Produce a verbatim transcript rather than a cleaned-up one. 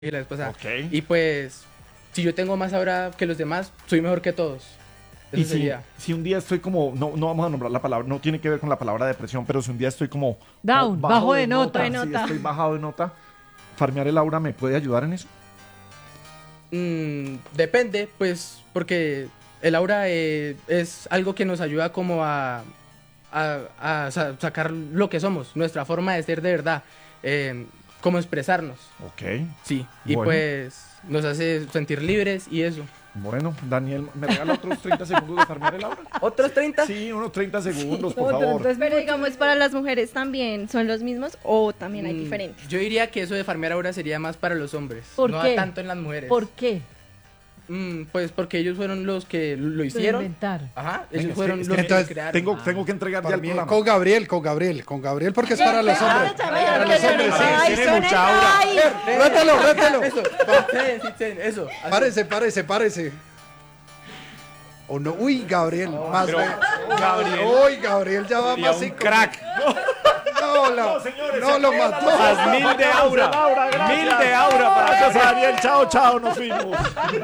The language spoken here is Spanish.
la vez pasada. Ok. Y pues, si yo tengo más aura que los demás, soy mejor que todos. Eso Y si, sería. si un día estoy como, no, no vamos a nombrar la palabra, no tiene que ver con la palabra depresión, pero si un día estoy como Down, como bajo de nota. si De nota. estoy bajado de nota, farmear el aura me puede ayudar en eso. Mm, depende, pues, porque el aura eh, es algo que nos ayuda como a, a, a sa- sacar lo que somos, nuestra forma de ser de verdad, eh, como expresarnos, Ok. sí. Y Bueno. pues nos hace sentir libres y eso. Bueno, Daniel, ¿me regala otros treinta segundos de farmear el aura? ¿Otros treinta? Sí, unos treinta segundos, por Otro, favor. entonces, Pero digamos, para las mujeres también, ¿son los mismos o también hay Mm, diferentes? Yo diría que eso de farmear aura sería más para los hombres, ¿Por no qué? tanto en las mujeres. ¿Por qué? Mm, pues porque ellos fueron los que lo Lo hicieron. inventaron. Ajá, Venga, ellos es que- fueron es los que que entonces lo crearon. Tengo, Ah. tengo que entregar ya Para el mí, programa. con Gabriel, con Gabriel, con Gabriel, porque es para los hombres. Para los hombres, sí. Ay, tiene son mucha aura. ay. Rételo, rételo. Eso, sí, sí, eso. así. Párese, párese, párese. O no, uy, Gabriel, más pero ve- Gabriel Uy, Gabriel ya va sería más un cinco. crack. No, la- no lo mató. Mil de aura. Mil de aura para Gracias, Daniel. Chao, chao, nos fuimos.